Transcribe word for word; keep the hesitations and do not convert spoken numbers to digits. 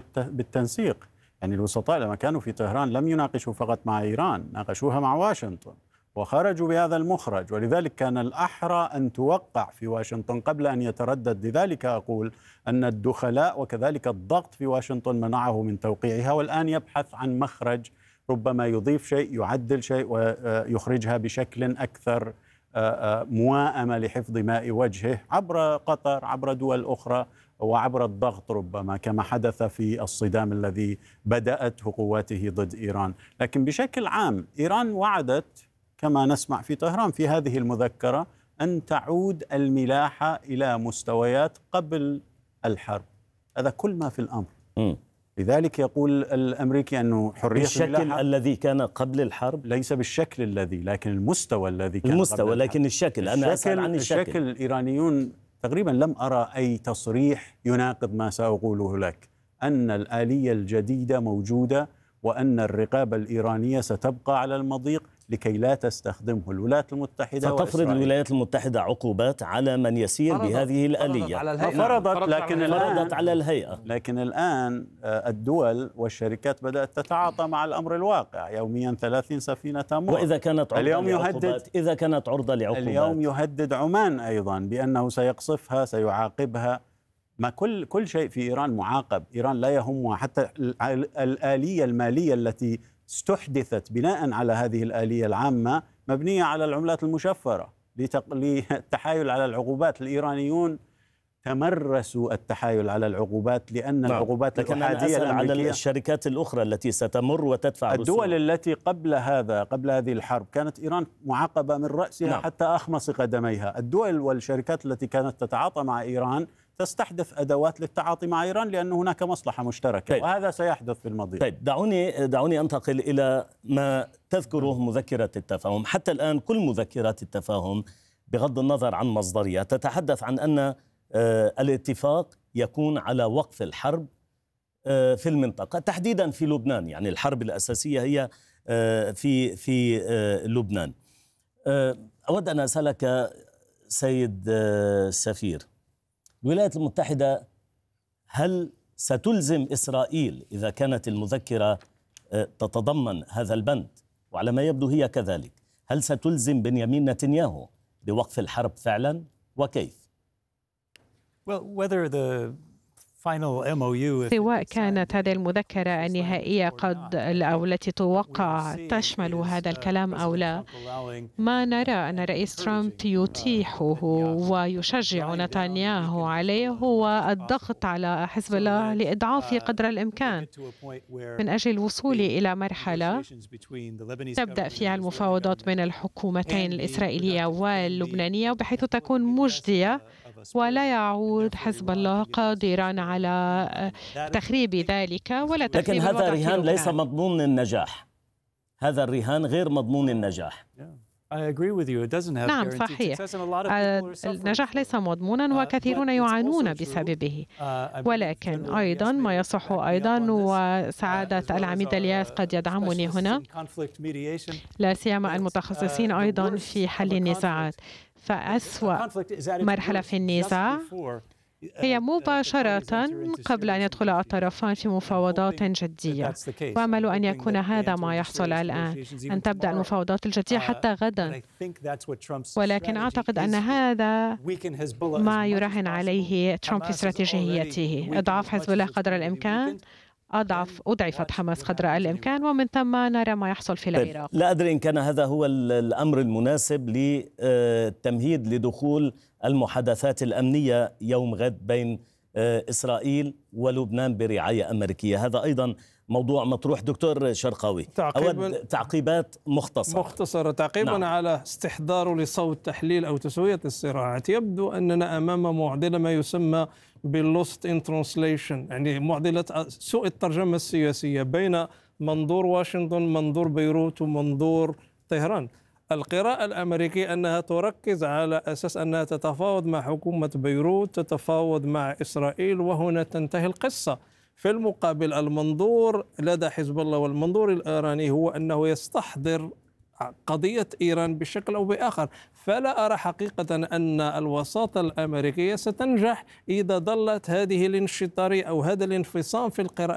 بالتنسيق. يعني الوسطاء لما كانوا في طهران لم يناقشوا فقط مع إيران، ناقشوها مع واشنطن وخرجوا بهذا المخرج، ولذلك كان الأحرى أن توقع في واشنطن قبل أن يتردد. لذلك أقول أن الدخلاء وكذلك الضغط في واشنطن منعه من توقيعها، والآن يبحث عن مخرج ربما يضيف شيء، يعدل شيء، ويخرجها بشكل أكثر موائمة لحفظ ماء وجهه عبر قطر، عبر دول أخرى، وعبر الضغط ربما كما حدث في الصدام الذي بدأته قواته ضد إيران. لكن بشكل عام إيران وعدت كما نسمع في طهران في هذه المذكرة أن تعود الملاحة إلى مستويات قبل الحرب. هذا كل ما في الأمر. م. لذلك يقول الأمريكي أنه حرية الشكل الذي كان قبل الحرب، ليس بالشكل الذي، لكن المستوى الذي كان المستوى قبل لكن الشكل. أنا أسأل عن الشكل. الشكل الإيرانيون تقريبا لم أرى أي تصريح يناقض ما سأقوله لك، أن الآلية الجديدة موجودة وأن الرقابة الإيرانية ستبقى على المضيق لكي لا تستخدمه الولايات المتحدة. ستفرض الولايات المتحدة عقوبات على من يسير فرضت بهذه الآلية. فرضت على الهيئة. فرضت لكن الآن فرضت على الهيئة. لكن الآن الدول والشركات بدأت تتعاطى مع الأمر الواقع. يوميا ثلاثين سفينة تمر. وإذا كانت عرضة اليوم لعقوبات يهدد إذا كانت عرضة لعقوبات اليوم يهدد عمان أيضا بأنه سيقصفها، سيعاقبها. ما كل كل شيء في إيران معاقب. إيران لا يهمها حتى الآلية المالية التي استحدثت بناء على هذه الآلية العامة مبنية على العملات المشفرة للتحايل على العقوبات. الإيرانيون تمرسوا التحايل على العقوبات لأن نعم. العقوبات الأحادية الأمريكية على الشركات الأخرى التي ستمر وتدفع الدول رسوم. التي قبل هذا قبل هذه الحرب كانت إيران معاقبة من رأسها نعم. حتى أخمص قدميها. الدول والشركات التي كانت تتعاطى مع إيران تستحدث أدوات للتعاطي مع إيران لأن هناك مصلحة مشتركة. طيب. وهذا سيحدث في المضيق. طيب دعوني دعوني أنتقل إلى ما تذكره مذكرة التفاهم. حتى الآن كل مذكرات التفاهم بغض النظر عن مصدرها تتحدث عن أن الاتفاق يكون على وقف الحرب في المنطقة، تحديدا في لبنان. يعني الحرب الأساسية هي في في لبنان. أود أن أسألك سيد السفير، الولايات المتحدة هل ستلزم إسرائيل إذا كانت المذكرة تتضمن هذا البند، وعلى ما يبدو هي كذلك، هل ستلزم بنيامين نتنياهو بوقف الحرب فعلا وكيف؟ سواء كانت هذه المذكرة النهائية قد أو التي توقع تشمل هذا الكلام أو لا، ما نرى أن رئيس ترامب يتيحه ويشجع نتنياهو عليه هو الضغط على حزب الله لإضعافه قدر الإمكان من أجل الوصول إلى مرحلة تبدأ فيها المفاوضات بين الحكومتين الإسرائيلية واللبنانية بحيث تكون مجدية ولا يعود حزب الله قادرا على تخريب ذلك ولا تخريب. لكن هذا الرهان ليس مضمون النجاح. هذا الرهان غير مضمون النجاح. نعم صحيح، النجاح ليس مضمونا وكثيرون يعانون بسببه، ولكن أيضا ما يصح أيضا، وسعادة العميد الياس قد يدعمني هنا، لا سيما المتخصصين أيضا في حل النزاعات. فأسوأ مرحلة في النزاع هي مباشرة قبل أن يدخل الطرفان في مفاوضات جدية، وأمل أن يكون هذا ما يحصل الآن، أن تبدأ المفاوضات الجدية حتى غدا. ولكن أعتقد أن هذا ما يراهن عليه ترامب في استراتيجيته، إضعاف حزب الله قدر الإمكان، أضعف أضعفت حماس قدر الإمكان، ومن ثم نرى ما يحصل في العراق. لا أدري إن كان هذا هو الأمر المناسب للتمهيد لدخول المحادثات الأمنية يوم غد بين إسرائيل ولبنان برعاية أمريكية. هذا أيضا موضوع مطروح. دكتور شرقاوي، أود تعقيبات مختصرة مختصرة تعقيبا نعم. على استحضاره لصوت تحليل أو تسوية الصراعات. يبدو أننا أمام معضلة ما يسمى باللوست ان ترانسليشن، يعني معضلة سوء الترجمة السياسية بين منظور واشنطن، منظور بيروت، ومنظور طهران. القراءة الأمريكية أنها تركز على أساس أنها تتفاوض مع حكومة بيروت، تتفاوض مع إسرائيل، وهنا تنتهي القصة. في المقابل المنظور لدى حزب الله والمنظور الإيراني هو أنه يستحضر قضية إيران بشكل أو بآخر. فلا أرى حقيقة أن الوساطة الأمريكية ستنجح إذا ظلت هذه الانشطارية أو هذا الانفصام في القراءة